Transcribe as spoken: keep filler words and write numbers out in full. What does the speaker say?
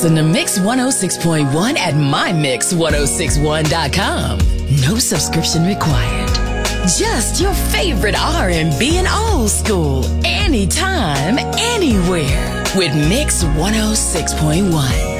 Listen to Mix one oh six point one at my mix one oh six one dot com. No subscription required. Just your favorite R and B and old school, anytime, anywhere, with Mix one oh six point one.